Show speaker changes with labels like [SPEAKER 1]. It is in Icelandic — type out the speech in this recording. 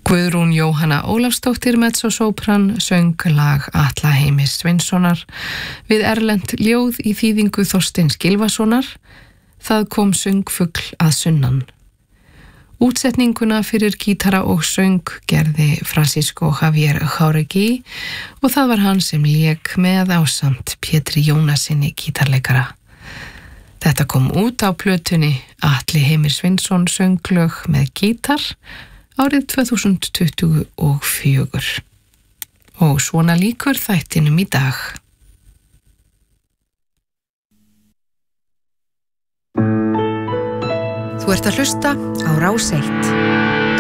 [SPEAKER 1] Guðrún Jóhanna Ólafsdóttir mezzosópran söng lag Atla Heimis Sveinssonar við erlent ljóð í þýðingu Þorsteins Gylfasonar. Það kom söngfugl að sunnan. Útsetninguna fyrir gítara og söng gerði Francisco Javier Jáuregui og það var hann sem lék með ásamt Pétri Jónasinni gítarleikara. Þetta kom út á plötunni Atli Heimir Sveinsson sönglög með gítar árið 2024. Og svona líkur þættinum í dag.
[SPEAKER 2] Þú ert að hlusta á Rás 1.